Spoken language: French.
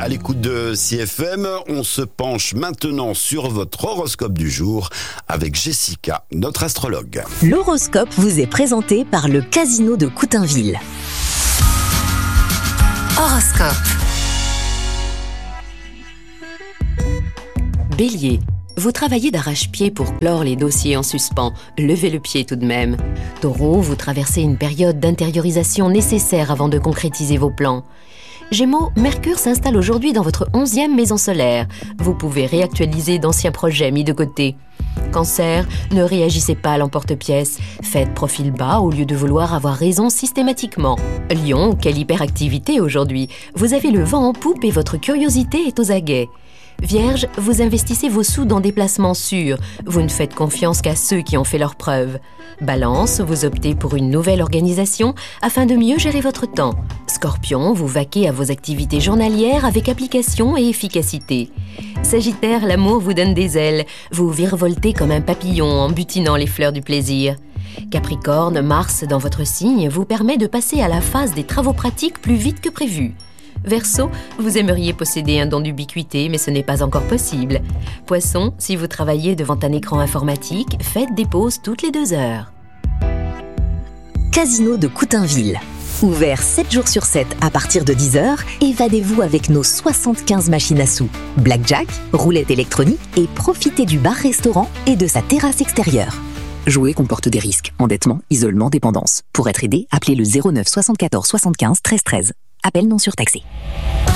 à l'écoute de CFM. On se penche maintenant sur votre horoscope du jour avec Jessica, notre astrologue. L'horoscope vous est présenté par le Casino de Coutainville. Horoscope. Bélier, vous travaillez d'arrache-pied pour clore les dossiers en suspens. Levez le pied tout de même. Taureau, vous traversez une période d'intériorisation nécessaire avant de concrétiser vos plans. Gémeaux, Mercure s'installe aujourd'hui dans votre 11e maison solaire. Vous pouvez réactualiser d'anciens projets mis de côté. Cancer, ne réagissez pas à l'emporte-pièce. Faites profil bas au lieu de vouloir avoir raison systématiquement. Lion, quelle hyperactivité aujourd'hui. Vous avez le vent en poupe et votre curiosité est aux aguets. Vierge, vous investissez vos sous dans des placements sûrs. Vous ne faites confiance qu'à ceux qui ont fait leurs preuves. Balance, vous optez pour une nouvelle organisation afin de mieux gérer votre temps. Scorpion, vous vaquez à vos activités journalières avec application et efficacité. Sagittaire, l'amour vous donne des ailes. Vous virevoltez comme un papillon en butinant les fleurs du plaisir. Capricorne, Mars dans votre signe vous permet de passer à la phase des travaux pratiques plus vite que prévu. Verseau, vous aimeriez posséder un don d'ubiquité, mais ce n'est pas encore possible. Poisson, si vous travaillez devant un écran informatique, faites des pauses toutes les 2 heures. Casino de Coutainville. Ouvert 7 jours sur 7 à partir de 10h, évadez-vous avec nos 75 machines à sous, blackjack, roulette électronique et profitez du bar-restaurant et de sa terrasse extérieure. Jouer comporte des risques, endettement, isolement, dépendance. Pour être aidé, appelez le 09 74 75 13 13. Appel non surtaxé.